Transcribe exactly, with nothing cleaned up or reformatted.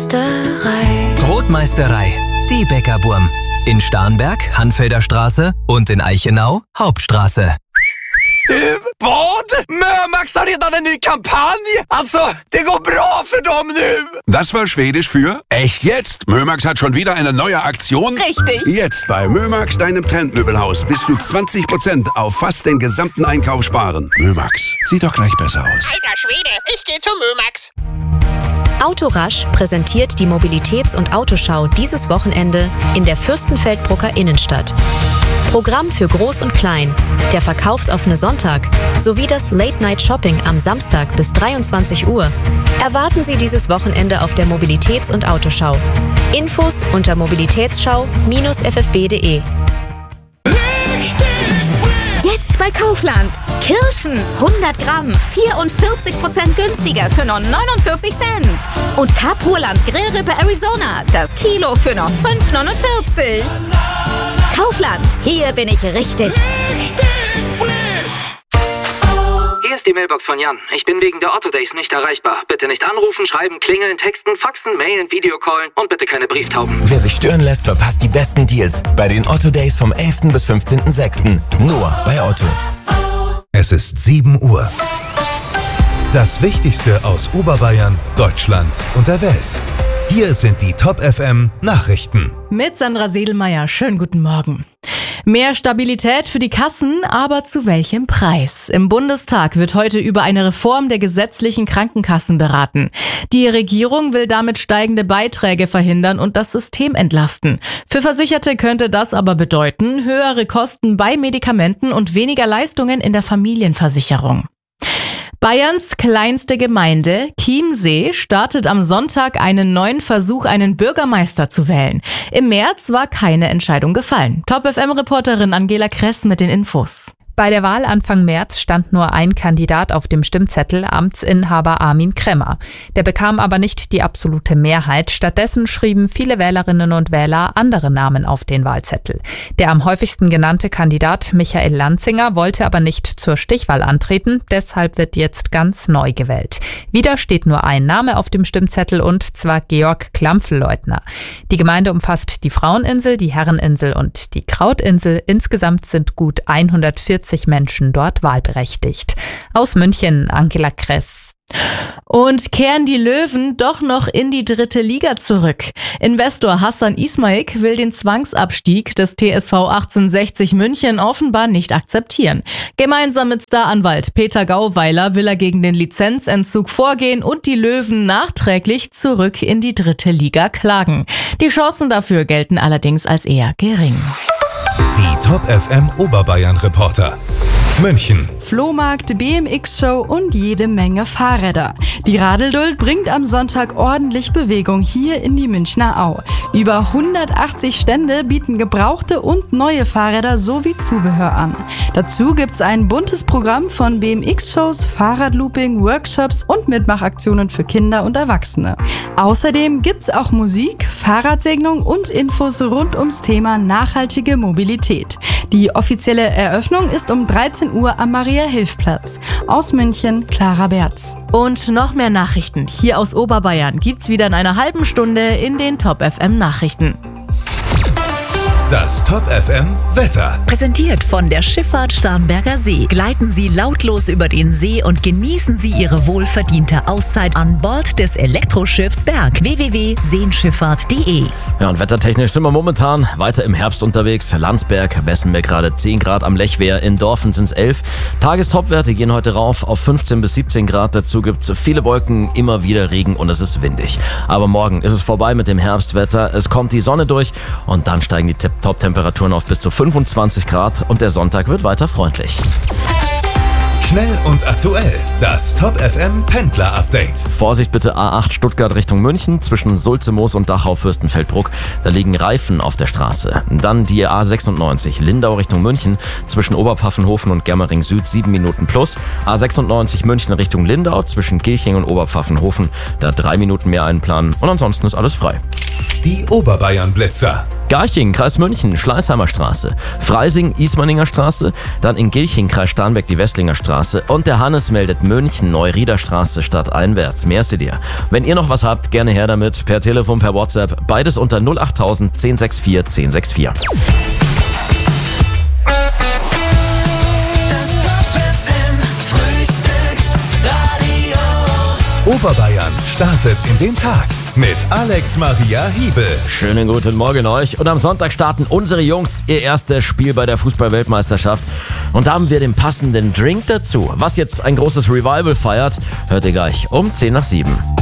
Brotmeisterei. Brotmeisterei, die Bäckerburm. In Starnberg, Hanfelder Straße und in Eichenau, Hauptstraße. Du, vad? Mömax har redan en ny kampanj! Alltså, det går bra för dem nu! Das war Schwedisch für echt jetzt. Mömax hat schon wieder eine neue Aktion. Richtig. Jetzt bei Mömax, deinem Trendmöbelhaus, bis zu zwanzig Prozent auf fast den gesamten Einkauf sparen. Mömax, sieht doch gleich besser aus. Alter Schwede, ich gehe zu Mömax. Autorasch präsentiert die Mobilitäts- und Autoschau dieses Wochenende in der Fürstenfeldbrucker Innenstadt. Programm für Groß und Klein, der verkaufsoffene Sonntag sowie das Late-Night-Shopping am Samstag bis dreiundzwanzig Uhr. Erwarten Sie dieses Wochenende auf der Mobilitäts- und Autoschau. Infos unter mobilitätsschau Bindestrich f f b punkt d e. Jetzt bei Kaufland. Kirschen hundert Gramm, vierundvierzig Prozent günstiger für nur neunundvierzig Cent. Und Kapurland Grillrippe Arizona, das Kilo für nur fünf neunundvierzig. Kaufland, hier bin ich richtig. Hier ist die Mailbox von Jan. Ich bin wegen der Otto Days nicht erreichbar. Bitte nicht anrufen, schreiben, klingeln, texten, faxen, mailen, Videocallen und bitte keine Brieftauben. Wer sich stören lässt, verpasst die besten Deals bei den Otto Days vom elften bis fünfzehnten sechsten Nur bei Otto. Es ist sieben Uhr. Das Wichtigste aus Oberbayern, Deutschland und der Welt. Hier sind die Top F M Nachrichten. Mit Sandra Sedelmeier. Schönen guten Morgen. Mehr Stabilität für die Kassen, aber zu welchem Preis? Im Bundestag wird heute über eine Reform der gesetzlichen Krankenkassen beraten. Die Regierung will damit steigende Beiträge verhindern und das System entlasten. Für Versicherte könnte das aber bedeuten, höhere Kosten bei Medikamenten und weniger Leistungen in der Familienversicherung. Bayerns kleinste Gemeinde, Chiemsee, startet am Sonntag einen neuen Versuch, einen Bürgermeister zu wählen. Im März war keine Entscheidung gefallen. Top F M-Reporterin Angela Kress mit den Infos. Bei der Wahl Anfang März stand nur ein Kandidat auf dem Stimmzettel, Amtsinhaber Armin Kremmer. Der bekam aber nicht die absolute Mehrheit. Stattdessen schrieben viele Wählerinnen und Wähler andere Namen auf den Wahlzettel. Der am häufigsten genannte Kandidat, Michael Lanzinger, wollte aber nicht zur Stichwahl antreten. Deshalb wird jetzt ganz neu gewählt. Wieder steht nur ein Name auf dem Stimmzettel und zwar Georg Klampfelleutner. Die Gemeinde umfasst die Fraueninsel, die Herreninsel und die Krautinsel. Insgesamt sind gut hundertvierzig Menschen dort wahlberechtigt. Aus München, Angela Kress. Und kehren die Löwen doch noch in die dritte Liga zurück. Investor Hassan Ismaik will den Zwangsabstieg des T S V achtzehnhundertsechzig München offenbar nicht akzeptieren. Gemeinsam mit Staranwalt Peter Gauweiler will er gegen den Lizenzentzug vorgehen und die Löwen nachträglich zurück in die dritte Liga klagen. Die Chancen dafür gelten allerdings als eher gering. Die Top F M Oberbayern Reporter. München. Flohmarkt, B M X-Show und jede Menge Fahrräder. Die Radelduld bringt am Sonntag ordentlich Bewegung hier in die Münchner Au. Über hundertachtzig Stände bieten gebrauchte und neue Fahrräder sowie Zubehör an. Dazu gibt's ein buntes Programm von B M X-Shows, Fahrradlooping, Workshops und Mitmachaktionen für Kinder und Erwachsene. Außerdem gibt's auch Musik, Fahrradsegnung und Infos rund ums Thema nachhaltige Mobilität. Die offizielle Eröffnung ist um dreizehn Uhr am Maria-Hilf-Platz. Aus München, Clara Berz. Und noch mehr Nachrichten hier aus Oberbayern gibt's wieder in einer halben Stunde in den Top F M Nachrichten. Das Top F M Wetter. Präsentiert von der Schifffahrt Starnberger See. Gleiten Sie lautlos über den See und genießen Sie Ihre wohlverdiente Auszeit an Bord des Elektroschiffs Berg. w w w punkt seenschifffahrt punkt d e. Ja, und wettertechnisch sind wir momentan weiter im Herbst unterwegs. Landsberg messen wir gerade zehn Grad, am Lechwehr, in Dorfen sind es elf. Tagestopwerte gehen heute rauf auf fünfzehn bis siebzehn Grad. Dazu gibt es viele Wolken, immer wieder Regen und es ist windig. Aber morgen ist es vorbei mit dem Herbstwetter. Es kommt die Sonne durch und dann steigen die Tipp Top-Temperaturen auf bis zu fünfundzwanzig Grad und der Sonntag wird weiter freundlich. Schnell und aktuell. Das Top F M Pendler Update. Vorsicht bitte A acht Stuttgart Richtung München zwischen Sulzemoos und Dachau-Fürstenfeldbruck. Da liegen Reifen auf der Straße. Dann die A sechsundneunzig Lindau Richtung München zwischen Oberpfaffenhofen und Germering Süd sieben Minuten plus. A sechsundneunzig München Richtung Lindau zwischen Gilching und Oberpfaffenhofen. Da drei Minuten mehr einplanen und ansonsten ist alles frei. Die Oberbayern Blitzer. Garching, Kreis München, Schleißheimer Straße. Freising, Ismaninger Straße. Dann in Gilching, Kreis Starnberg, die Westlinger Straße. Und der Hannes meldet München, Neurieder Straße stadteinwärts. Merci dir. Wenn ihr noch was habt, gerne her damit. Per Telefon, per WhatsApp. Beides unter null achttausend, zehn sechs vier, zehn sechs vier. Oberbayern startet in den Tag mit Alex Maria Hiebel. Schönen guten Morgen euch. Und am Sonntag starten unsere Jungs ihr erstes Spiel bei der Fußball-Weltmeisterschaft. Und da haben wir den passenden Drink dazu. Was jetzt ein großes Revival feiert, hört ihr gleich um zehn nach sieben.